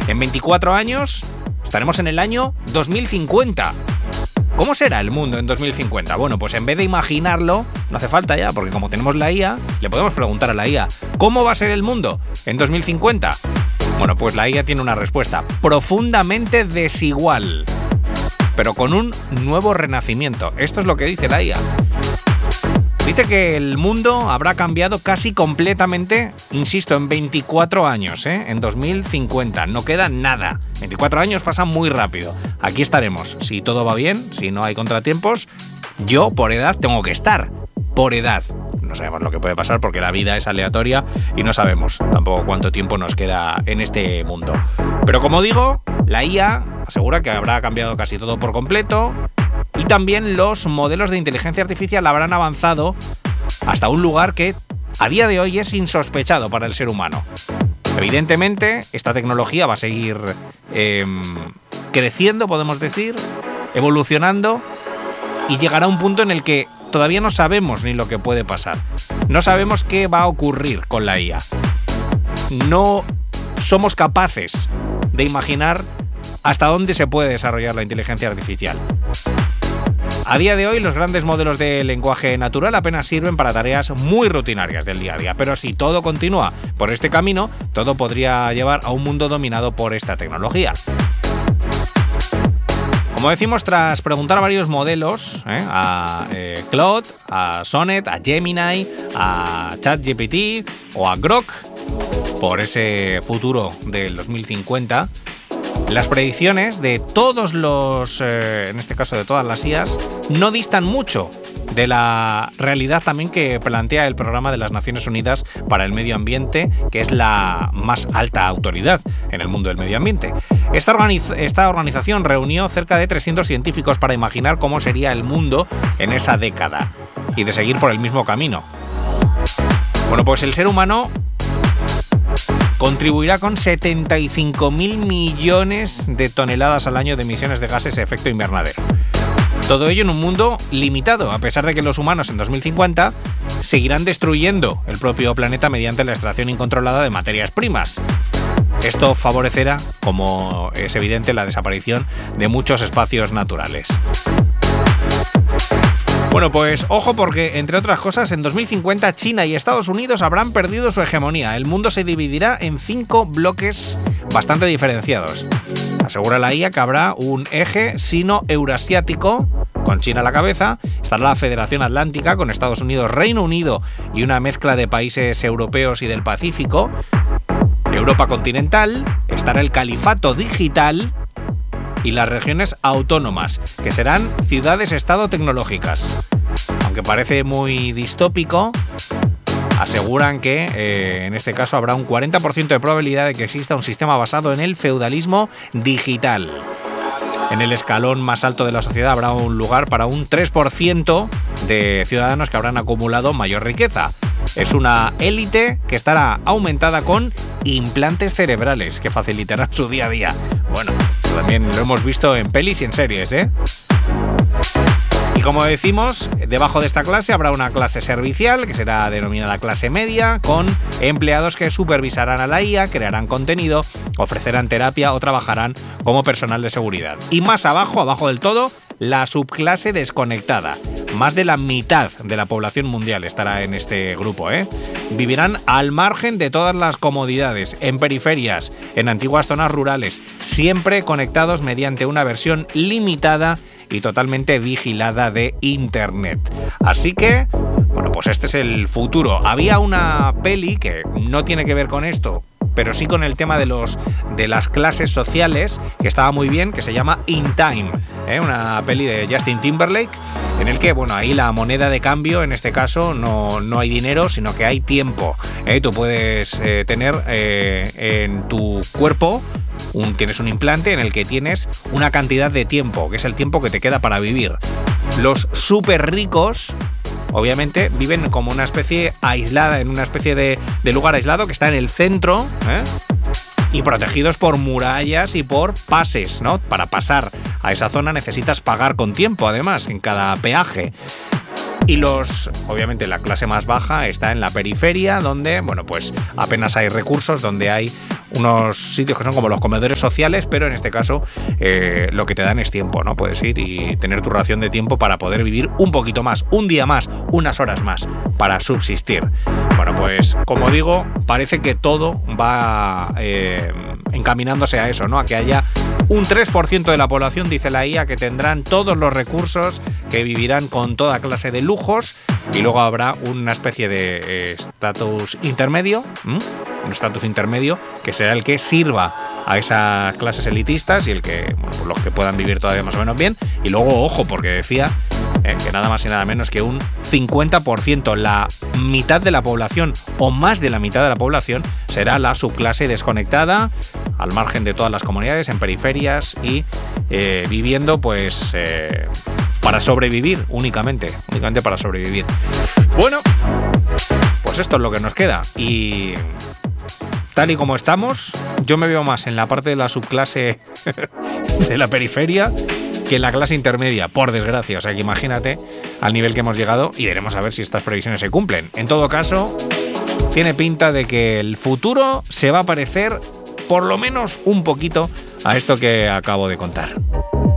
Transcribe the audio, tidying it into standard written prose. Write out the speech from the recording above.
En 24 años estaremos en el año 2050. ¿Cómo será el mundo en 2050? Bueno, pues en vez de imaginarlo, no hace falta ya, porque como tenemos la IA, le podemos preguntar a la IA, ¿cómo va a ser el mundo en 2050? Bueno, pues la IA tiene una respuesta profundamente desigual, pero con un nuevo renacimiento. Esto es lo que dice la IA. Dice que el mundo habrá cambiado casi completamente, insisto, en 24 años, en 2050. No queda nada. 24 años pasan muy rápido. Aquí estaremos. Si todo va bien, si no hay contratiempos, yo por edad tengo que estar. Por edad. No sabemos lo que puede pasar porque la vida es aleatoria y no sabemos tampoco cuánto tiempo nos queda en este mundo. Pero como digo, la IA asegura que habrá cambiado casi todo por completo. Y también los modelos de inteligencia artificial habrán avanzado hasta un lugar que a día de hoy es insospechado para el ser humano. Evidentemente, esta tecnología va a seguir creciendo, podemos decir, evolucionando, y llegará a un punto en el que todavía no sabemos ni lo que puede pasar. No sabemos qué va a ocurrir con la IA. No somos capaces de imaginar hasta dónde se puede desarrollar la inteligencia artificial. A día de hoy, los grandes modelos de lenguaje natural apenas sirven para tareas muy rutinarias del día a día, pero si todo continúa por este camino, todo podría llevar a un mundo dominado por esta tecnología. Como decimos, tras preguntar a varios modelos, a Claude, a Sonnet, a Gemini, a ChatGPT o a Grok, por ese futuro del 2050, las predicciones de todos los, en este caso de todas las IAs, no distan mucho de la realidad también que plantea el Programa de las Naciones Unidas para el Medio Ambiente, que es la más alta autoridad en el mundo del medio ambiente. Esta organización reunió cerca de 300 científicos para imaginar cómo sería el mundo en esa década y de seguir por el mismo camino. Bueno, pues el ser humano contribuirá con 75.000 millones de toneladas al año de emisiones de gases de efecto invernadero. Todo ello en un mundo limitado, a pesar de que los humanos en 2050 seguirán destruyendo el propio planeta mediante la extracción incontrolada de materias primas. Esto favorecerá, como es evidente, la desaparición de muchos espacios naturales. Bueno, pues ojo porque, entre otras cosas, en 2050 China y Estados Unidos habrán perdido su hegemonía. El mundo se dividirá en 5 bloques bastante diferenciados. Asegura la IA que habrá un eje sino-eurasiático, con China a la cabeza, estará la Federación Atlántica, con Estados Unidos, Reino Unido y una mezcla de países europeos y del Pacífico, Europa continental, estará el Califato Digital y las regiones autónomas, que serán ciudades-estado tecnológicas. Aunque parece muy distópico, aseguran que en este caso habrá un 40% de probabilidad de que exista un sistema basado en el feudalismo digital. En el escalón más alto de la sociedad habrá un lugar para un 3% de ciudadanos que habrán acumulado mayor riqueza. Es una élite que estará aumentada con implantes cerebrales que facilitarán su día a día. Bueno, también lo hemos visto en pelis y en series, Y como decimos, debajo de esta clase habrá una clase servicial, que será denominada clase media, con empleados que supervisarán a la IA, crearán contenido, ofrecerán terapia o trabajarán como personal de seguridad. Y más abajo del todo, la subclase desconectada. Más de la mitad de la población mundial estará en este grupo, Vivirán al margen de todas las comodidades, en periferias, en antiguas zonas rurales, siempre conectados mediante una versión limitada y totalmente vigilada de Internet. Así que, bueno, pues este es el futuro. Había una peli que no tiene que ver con esto, pero sí con el tema de las clases sociales, que estaba muy bien, que se llama In Time, una peli de Justin Timberlake, en el que, bueno, ahí la moneda de cambio, en este caso, no hay dinero, sino que hay tiempo. Tú puedes tener en tu cuerpo, tienes un implante en el que tienes una cantidad de tiempo, que es el tiempo que te queda para vivir. Los súper ricos, obviamente, viven como una especie aislada, en una especie de lugar aislado que está en el centro, y protegidos por murallas y por pases, ¿no? Para pasar a esa zona necesitas pagar con tiempo, además, en cada peaje. Y obviamente la clase más baja está en la periferia, donde, bueno, pues apenas hay recursos, donde hay unos sitios que son como los comedores sociales, pero en este caso lo que te dan es tiempo, ¿no? Puedes ir y tener tu ración de tiempo para poder vivir un poquito más, un día más, unas horas más, para subsistir. Bueno, pues como digo, parece que todo va encaminándose a eso, ¿no? A que haya un 3% de la población, dice la IA, que tendrán todos los recursos, que vivirán con toda clase de lujos, y luego habrá una especie de estatus intermedio, un estatus intermedio que será el que sirva a esas clases elitistas y el que, bueno, pues los que puedan vivir todavía más o menos bien. Y luego, ojo, porque decía que nada más y nada menos que un 50%, la mitad de la población o más de la mitad de la población será la subclase desconectada, al margen de todas las comunidades, en periferias y viviendo pues para sobrevivir únicamente para sobrevivir. Bueno, pues esto es lo que nos queda y tal y como estamos, yo me veo más en la parte de la subclase de la periferia que en la clase intermedia, por desgracia. O sea que imagínate al nivel que hemos llegado y veremos a ver si estas previsiones se cumplen. En todo caso, tiene pinta de que el futuro se va a parecer por lo menos un poquito a esto que acabo de contar.